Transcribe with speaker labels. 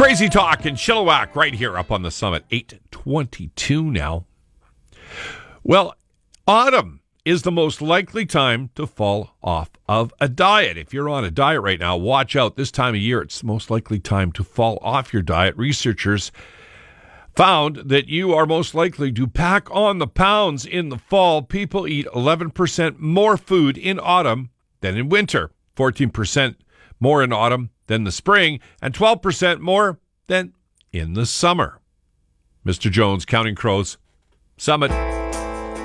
Speaker 1: Crazy Talk in Chilliwack right here up on the summit. 8:22 now. Well, autumn is the most likely time to fall off of a diet. If you're on a diet right now, watch out. This time of year, it's the most likely time to fall off your diet. Researchers found that you are most likely to pack on the pounds in the fall. People eat 11% more food in autumn than in winter, 14% more in autumn than the spring, and 12% more than in the summer. Mr. Jones, Counting Crows, Summit.